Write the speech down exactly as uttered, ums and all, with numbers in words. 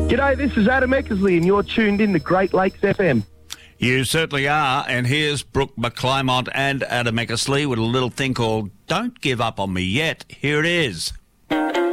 G'day, this is Adam Eckersley and you're tuned in to Great Lakes F M. You certainly are, and here's Brooke McClymont and Adam Eckersley with a little thing called Don't Give Up On Me Yet. Here it is.